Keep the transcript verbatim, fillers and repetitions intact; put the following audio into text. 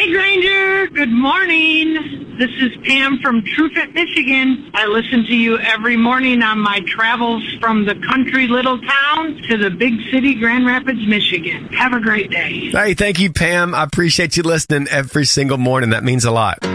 Hey, Granger. Good morning. This is Pam from Truefit, Michigan. I listen to you every morning on my travels from the country little town to the big city, Grand Rapids, Michigan. Have a great day. Hey, thank you, Pam. I appreciate you listening every single morning. That means a lot.